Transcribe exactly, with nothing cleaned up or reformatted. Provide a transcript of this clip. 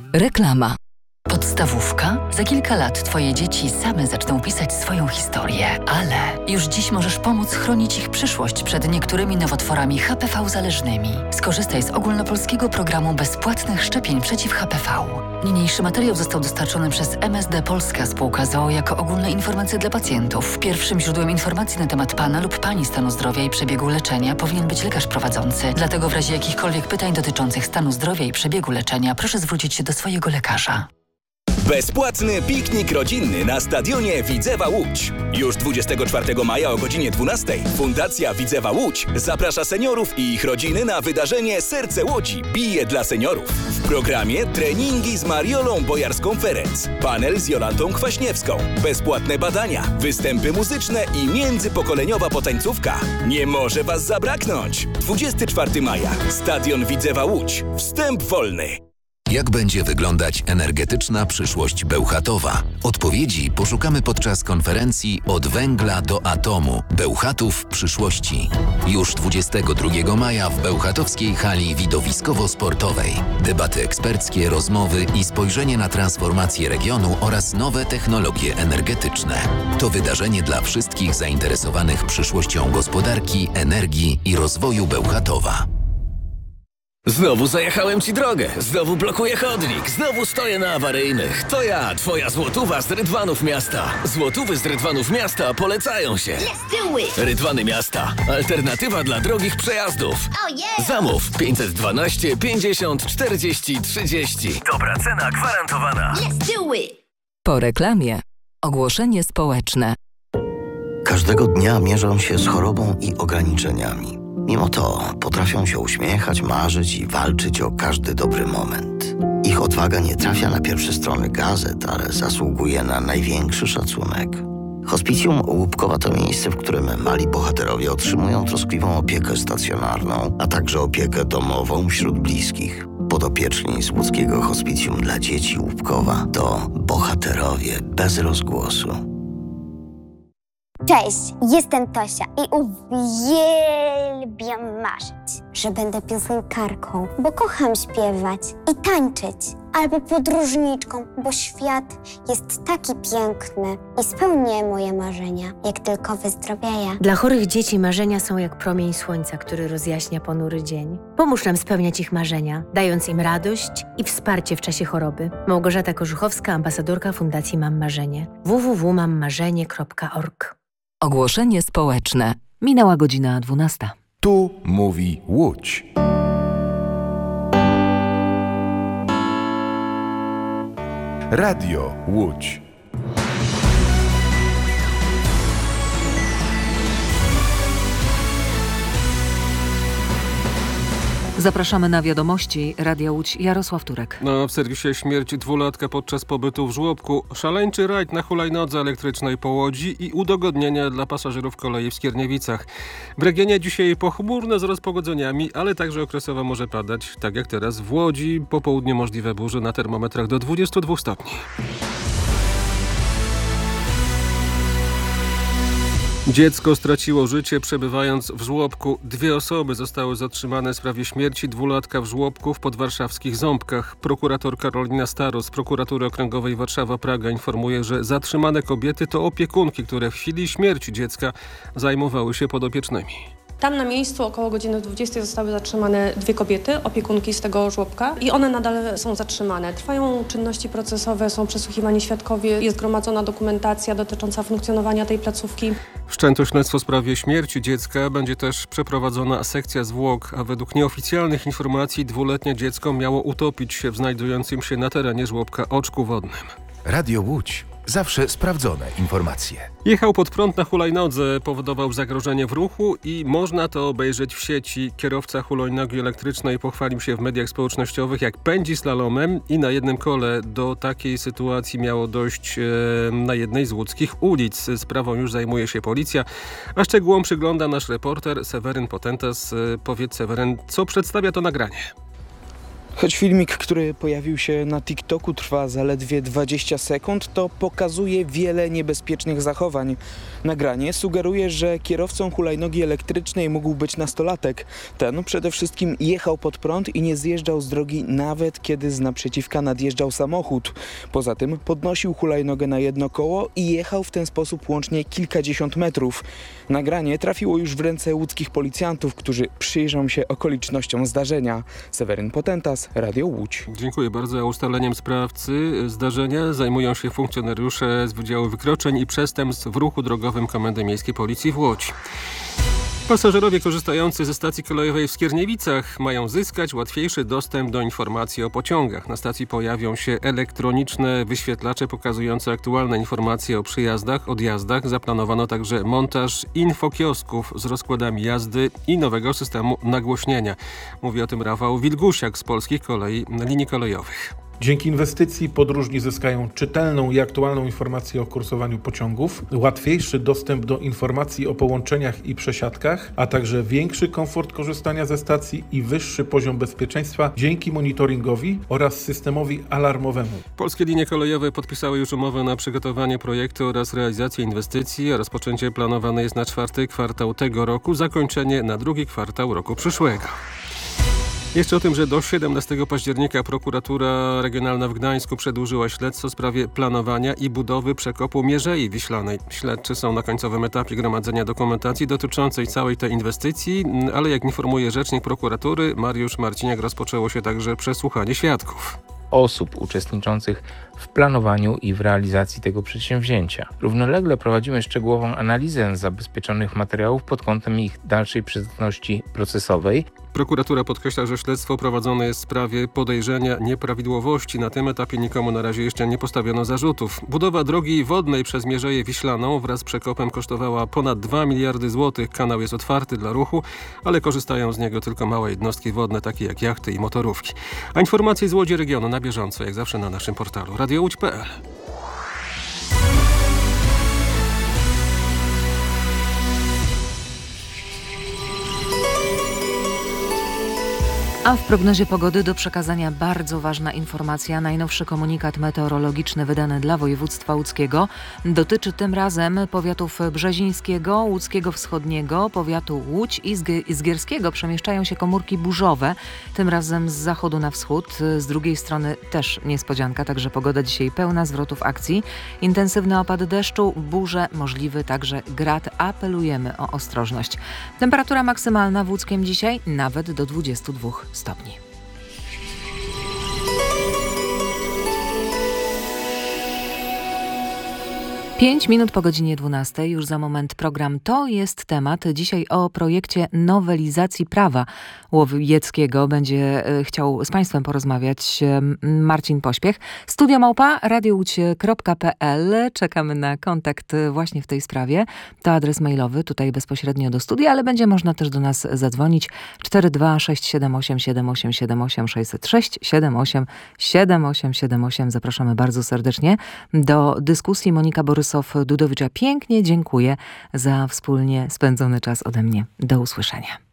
Reklama. Podstawówka? Za kilka lat Twoje dzieci same zaczną pisać swoją historię, ale już dziś możesz pomóc chronić ich przyszłość przed niektórymi nowotworami H P V zależnymi. Skorzystaj z ogólnopolskiego programu bezpłatnych szczepień przeciw H P V. Niniejszy materiał został dostarczony przez M S D Polska Spółka z o o jako ogólne informacje dla pacjentów. Pierwszym źródłem informacji na temat Pana lub Pani stanu zdrowia i przebiegu leczenia powinien być lekarz prowadzący. Dlatego w razie jakichkolwiek pytań dotyczących stanu zdrowia i przebiegu leczenia proszę zwrócić się do swojego lekarza. Bezpłatny piknik rodzinny na stadionie Widzewa Łódź. Już dwudziestego czwartego maja o godzinie dwunastej Fundacja Widzewa Łódź zaprasza seniorów i ich rodziny na wydarzenie Serce Łodzi bije dla seniorów. W programie treningi z Mariolą Bojarską-Ferenc, panel z Jolantą Kwaśniewską, bezpłatne badania, występy muzyczne i międzypokoleniowa potańcówka. Nie może Was zabraknąć! dwudziestego czwartego maja. Stadion Widzewa Łódź. Wstęp wolny. Jak będzie wyglądać energetyczna przyszłość Bełchatowa? Odpowiedzi poszukamy podczas konferencji Od węgla do atomu. Bełchatów przyszłości. Już dwudziestego drugiego maja w bełchatowskiej hali widowiskowo-sportowej. Debaty eksperckie, rozmowy i spojrzenie na transformację regionu oraz nowe technologie energetyczne. To wydarzenie dla wszystkich zainteresowanych przyszłością gospodarki, energii i rozwoju Bełchatowa. Znowu zajechałem Ci drogę, znowu blokuję chodnik, znowu stoję na awaryjnych. To ja, Twoja złotówa z Rydwanów Miasta. Złotówy z Rydwanów Miasta polecają się. Rydwany Miasta. Alternatywa dla drogich przejazdów. Zamów pięćset dwanaście pięćdziesiąt czterdzieści trzydzieści. Dobra cena gwarantowana. Po reklamie. Ogłoszenie społeczne. Każdego dnia mierzą się z chorobą i ograniczeniami. Mimo to potrafią się uśmiechać, marzyć i walczyć o każdy dobry moment. Ich odwaga nie trafia na pierwsze strony gazet, ale zasługuje na największy szacunek. Hospicjum Łupkowa to miejsce, w którym mali bohaterowie otrzymują troskliwą opiekę stacjonarną, a także opiekę domową wśród bliskich. Podopieczni z łódzkiego Hospicjum dla Dzieci Łupkowa to bohaterowie bez rozgłosu. Cześć, jestem Tosia i uwielbiam marzyć, że będę piosenkarką, bo kocham śpiewać i tańczyć, albo podróżniczką, bo świat jest taki piękny i spełnię moje marzenia, jak tylko wyzdrowieję. Dla chorych dzieci marzenia są jak promień słońca, który rozjaśnia ponury dzień. Pomóż nam spełniać ich marzenia, dając im radość i wsparcie w czasie choroby. Małgorzata Korzuchowska, ambasadorka Fundacji Mam Marzenie. w w w kropka mam marzenie kropka org. Ogłoszenie społeczne. Minęła godzina dwunasta. Tu mówi Łódź. Radio Łódź. Zapraszamy na wiadomości. Radia Łódź, Jarosław Turek. No, w serwisie śmierć dwulatka podczas pobytu w żłobku, szaleńczy rajd na hulajnodze elektrycznej po Łodzi i udogodnienia dla pasażerów kolei w Skierniewicach. W regionie dzisiaj pochmurno z rozpogodzeniami, ale także okresowo może padać, tak jak teraz w Łodzi. Po południu możliwe burze na termometrach do dwudziestu dwóch stopni. Dziecko straciło życie przebywając w żłobku. Dwie osoby zostały zatrzymane w sprawie śmierci dwulatka w żłobku w podwarszawskich Ząbkach. Prokurator Karolina Staros z Prokuratury Okręgowej Warszawa-Praga informuje, że zatrzymane kobiety to opiekunki, które w chwili śmierci dziecka zajmowały się podopiecznymi. Tam na miejscu około godziny dwudziestej zostały zatrzymane dwie kobiety, opiekunki z tego żłobka i one nadal są zatrzymane. Trwają czynności procesowe, są przesłuchiwani świadkowie, jest gromadzona dokumentacja dotycząca funkcjonowania tej placówki. Wszczęto śledztwo w sprawie śmierci dziecka. Będzie też przeprowadzona sekcja zwłok, a według nieoficjalnych informacji dwuletnie dziecko miało utopić się w znajdującym się na terenie żłobka oczku wodnym. Radio Łódź. Zawsze sprawdzone informacje. Jechał pod prąd na hulajnodze, powodował zagrożenie w ruchu i można to obejrzeć w sieci. Kierowca hulajnogi elektrycznej pochwalił się w mediach społecznościowych, jak pędzi slalomem i na jednym kole. Do takiej sytuacji miało dojść e, na jednej z łódzkich ulic. Sprawą już zajmuje się policja, a szczegółom przygląda nasz reporter Seweryn Potentas. Powiedz, Seweryn, co przedstawia to nagranie? Choć filmik, który pojawił się na TikToku, trwa zaledwie dwadzieścia sekund, to pokazuje wiele niebezpiecznych zachowań. Nagranie sugeruje, że kierowcą hulajnogi elektrycznej mógł być nastolatek. Ten przede wszystkim jechał pod prąd i nie zjeżdżał z drogi nawet kiedy z naprzeciwka nadjeżdżał samochód. Poza tym podnosił hulajnogę na jedno koło i jechał w ten sposób łącznie kilkadziesiąt metrów. Nagranie trafiło już w ręce łódzkich policjantów, którzy przyjrzą się okolicznościom zdarzenia. Seweryn Potentas, Radio Łódź. Dziękuję bardzo. Ustaleniem sprawcy zdarzenia zajmują się funkcjonariusze z Wydziału Wykroczeń i Przestępstw w Ruchu Drogowym Komendy Miejskiej Policji w Łodzi. Pasażerowie korzystający ze stacji kolejowej w Skierniewicach mają zyskać łatwiejszy dostęp do informacji o pociągach. Na stacji pojawią się elektroniczne wyświetlacze pokazujące aktualne informacje o przyjazdach, odjazdach. Zaplanowano także montaż infokiosków z rozkładami jazdy i nowego systemu nagłośnienia. Mówi o tym Rafał Wilgusiak z Polskich Kolei Linii Kolejowych. Dzięki inwestycji podróżni zyskają czytelną i aktualną informację o kursowaniu pociągów, łatwiejszy dostęp do informacji o połączeniach i przesiadkach, a także większy komfort korzystania ze stacji i wyższy poziom bezpieczeństwa dzięki monitoringowi oraz systemowi alarmowemu. Polskie linie kolejowe podpisały już umowę na przygotowanie projektu oraz realizację inwestycji, a rozpoczęcie planowane jest na czwarty kwartał tego roku, zakończenie na drugi kwartał roku przyszłego. Jeszcze o tym, że do siedemnastego października prokuratura regionalna w Gdańsku przedłużyła śledztwo w sprawie planowania i budowy przekopu Mierzei Wiślanej. Śledczy są na końcowym etapie gromadzenia dokumentacji dotyczącej całej tej inwestycji, ale jak informuje rzecznik prokuratury Mariusz Marciniak, rozpoczęło się także przesłuchanie świadków. Osób uczestniczących w planowaniu i w realizacji tego przedsięwzięcia. Równolegle prowadzimy szczegółową analizę zabezpieczonych materiałów pod kątem ich dalszej przydatności procesowej. Prokuratura podkreśla, że śledztwo prowadzone jest w sprawie podejrzenia nieprawidłowości. Na tym etapie nikomu na razie jeszcze nie postawiono zarzutów. Budowa drogi wodnej przez Mierzeję Wiślaną wraz z przekopem kosztowała ponad dwa miliardy złotych. Kanał jest otwarty dla ruchu, ale korzystają z niego tylko małe jednostki wodne, takie jak jachty i motorówki. A informacje z Łodzi regionu na bieżąco, jak zawsze na naszym portalu radio łódź kropka p l. A w prognozie pogody do przekazania bardzo ważna informacja. Najnowszy komunikat meteorologiczny wydany dla województwa łódzkiego dotyczy tym razem powiatów brzezińskiego, łódzkiego wschodniego, powiatu Łódź i zgierskiego. Przemieszczają się komórki burzowe, tym razem z zachodu na wschód. Z drugiej strony też niespodzianka, także pogoda dzisiaj pełna zwrotów akcji. Intensywny opad deszczu, burze, możliwy także grad. Apelujemy o ostrożność. Temperatura maksymalna w Łódzkiem dzisiaj nawet do dwudziestu dwóch stopni. Pięć minut po godzinie dwunastej, już za moment program To jest temat. Dzisiaj o projekcie nowelizacji prawa łowieckiego będzie chciał z Państwem porozmawiać Marcin Pośpiech. Studio małpa radio łódź kropka p l. Czekamy na kontakt właśnie w tej sprawie. To adres mailowy tutaj bezpośrednio do studia, ale będzie można też do nas zadzwonić cztery dwa sześć siedem osiem siedem osiem siedem osiem sześć zero sześć siedem osiem siedem osiem siedem osiem. Zapraszamy bardzo serdecznie do dyskusji. Monika Borysow-Dudowicza, pięknie dziękuję za wspólnie spędzony czas ode mnie. Do usłyszenia.